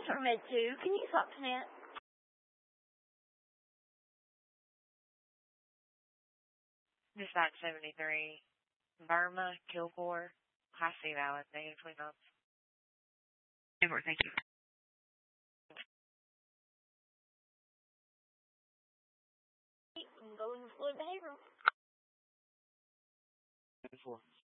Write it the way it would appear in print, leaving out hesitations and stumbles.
for Med 2. Can you talk to Net? Dispatch 73. Burma, Kilgore, high sea valid, negative 20 knots. Kilgore, thank you. I'm going to fluid behavioral. 4.